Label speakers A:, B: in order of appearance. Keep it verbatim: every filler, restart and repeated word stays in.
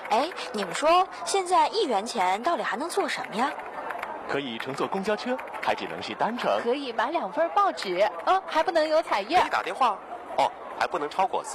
A: 哎，你们说现在一元钱到底还能做什么呀？
B: 可以乘坐公交车，还只能是单程。
C: 可以买两份报纸，哦，还不能有彩页。
D: 可以打电话，哦，还不能超过